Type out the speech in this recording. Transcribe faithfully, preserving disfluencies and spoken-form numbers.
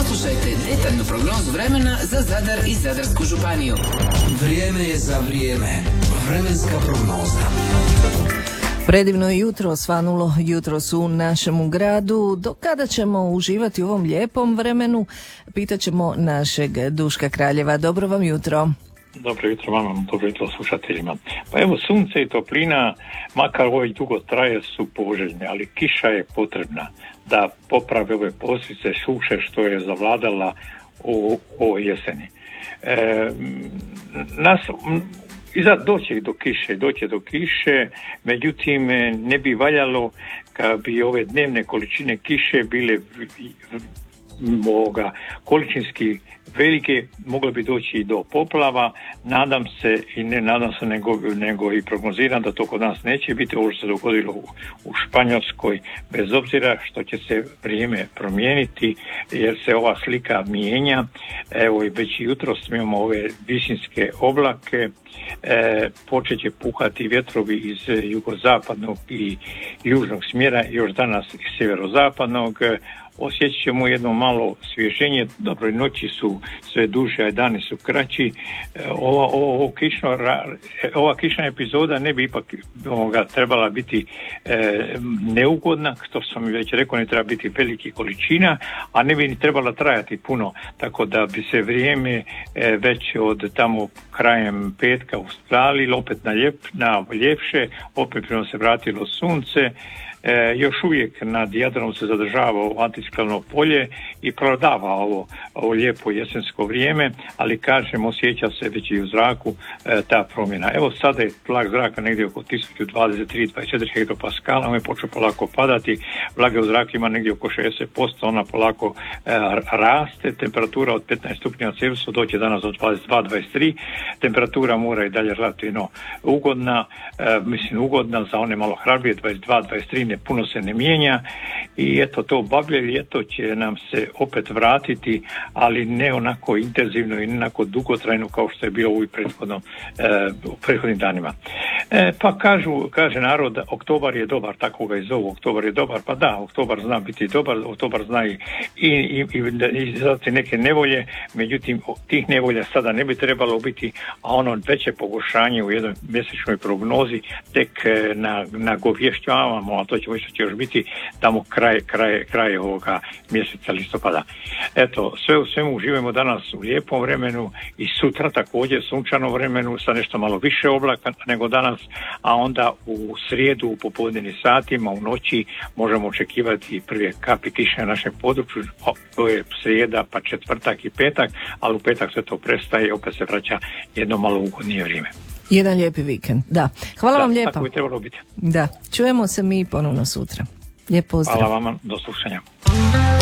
Poslušajte detaljnu prognozu vremena za Zadar i Zadarsku županiju. Vrijeme je za vrijeme. Vremenska prognoza. Predivno je jutro svanulo jutros u našemu gradu. Do kada ćemo uživati u ovom lijepom vremenu? Pitaćemo našeg Duška Kraljeva. Dobro vam jutro. Dobro jutro vama, dobro jutro slušateljima. Pa evo, sunce i toplina, makar ovaj dugo traje, su poželjne, ali kiša je potrebna da popravi ove posljedice suše što je zavladala u ovoj jeseni. E, nas... Iza doće do kiše, doće do kiše, međutim ne bi valjalo kad bi ove dnevne količine kiše bile ovoga, količinski velike, moglo bi doći i do poplava. Nadam se i ne nadam se nego, nego i prognoziram da to kod nas neće biti ovo što se dogodilo u, u Španjolskoj, bez obzira što će se vrijeme promijeniti jer se ova slika mijenja. Evo i već jutros imamo ove visinske oblake, e, počet će puhati vjetrovi iz jugozapadnog i južnog smjera, još danas iz sjeverozapadnog. Osjećat ćemo jedno malo svježenje, dobro, noći su sve duže, a dani su kraći. Ova, ova, kišno, ova kišna epizoda ne bi ipak ovoga, trebala biti e, neugodna, što sam već rekao, ne treba biti veliki količina, a ne bi ni trebala trajati puno, tako da bi se vrijeme e, već od tamo krajem petka ustalilo, opet na, ljep, na ljepše, opet prema se vratilo sunce. E, još uvijek nad Jadranom se zadržava ovo anticiklono polje i prodava ovo, ovo lijepo jesensko vrijeme, ali kažem, osjeća se već i u zraku e, ta promjena. Evo sada je tlak zraka negdje oko tisuću dvadeset tri do dvadeset četiri hektopaskala, on je počeo polako padati, vlage u zraku ima negdje oko šezdeset posto, ona polako e, raste, temperatura od petnaest stupnjeva Celsijusa doće danas do dvadeset dva do dvadeset tri, temperatura mora i dalje relativno ugodna, e, mislim ugodna za one malo hrabrije, dvadeset dva do dvadeset tri, ne, puno se ne mijenja i eto to bablje ljeto će nam se opet vratiti, ali ne onako intenzivno i ne onako dugotrajno kao što je bilo u prethodnom, e, u prethodnim danima. E, pa kažu, kaže narod da oktobar je dobar, tako ga i zovu, oktobar je dobar, pa da, oktobar zna biti dobar, oktobar zna i, i, i, i izazvati neke nevolje, međutim tih nevolja sada ne bi trebalo biti, a ono veće pogoršanje u jednoj mjesečnoj prognozi tek na, nagovješćavamo, a to ćemo što će još biti tamo kraj, kraj, kraj ovoga mjeseca listopada. Eto, sve u svemu uživamo danas u lijepom vremenu i sutra također sunčano vremenu sa nešto malo više oblaka nego danas, a onda u srijedu u popodnevnim satima, u noći možemo očekivati prve kapi kiše na našem području. To je srijeda, pa četvrtak i petak, ali u petak sve to prestaje i opet se vraća jedno malo ugodnije vrijeme. Jedan lijepi vikend, da. Hvala da, vam lijepa. Tako bi trebalo biti. Da, čujemo se mi ponovno sutra. Lijep pozdrav. Hvala vama, do slušanja.